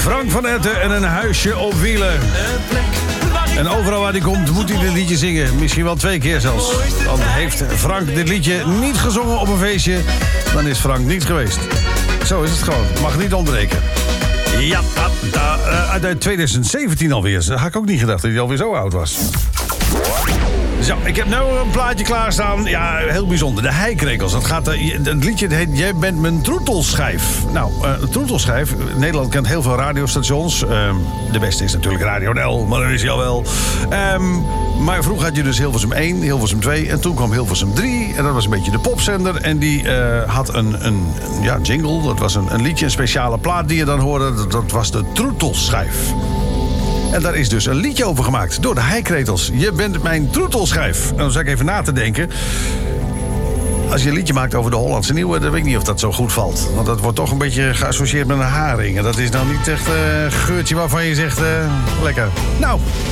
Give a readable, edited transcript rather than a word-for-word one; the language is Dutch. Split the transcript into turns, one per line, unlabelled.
Frank van Etten en een huisje op wielen. En overal waar hij komt moet hij dit liedje zingen. Misschien wel 2 keer zelfs. Want heeft Frank dit liedje niet gezongen op een feestje, dan is Frank niet geweest. Zo is het gewoon. Mag niet ontbreken. Ja, uit 2017 alweer. Dat had ik ook niet gedacht dat hij alweer zo oud was. Zo, ik heb nu een plaatje klaarstaan. Ja, heel bijzonder. De Heikrekels. Het liedje heet Jij bent mijn troetelschijf. Nou, troetelschijf. Nederland kent heel veel radiostations. De beste is natuurlijk Radio NL, maar dat is hij al wel. Maar vroeger had je dus Hilversum 1, Hilversum 2... en toen kwam Hilversum 3. En dat was een beetje de popzender. En die had een jingle. Dat was een liedje, een speciale plaat die je dan hoorde. Dat was de troetelschijf. En daar is dus een liedje over gemaakt door de Heikrekels. Je bent mijn troetelschijf. En dan zat ik even na te denken. Als je een liedje maakt over de Hollandse Nieuwe, dan weet ik niet of dat zo goed valt. Want dat wordt toch een beetje geassocieerd met een haring. En dat is nou niet echt een geurtje waarvan je zegt, lekker. Nou,